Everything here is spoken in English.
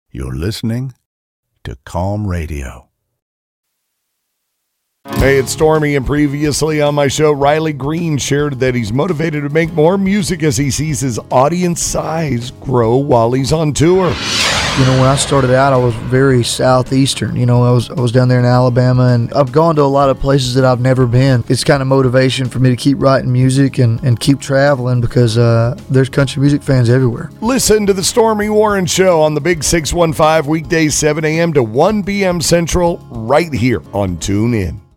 You're listening to Calm Radio. Hey, it's Stormy, and previously on my show, Riley Green shared that he's motivated to make more music as he sees his audience size grow while he's on tour. You know, when I started out, I was very southeastern. You know, I was down there in Alabama, and I've gone to a lot of places that I've never been. It's kind of motivation for me to keep writing music and keep traveling because there's country music fans everywhere. Listen to the Stormy Warren Show on the Big 615 weekdays 7 a.m. to 1 p.m. Central right here on TuneIn.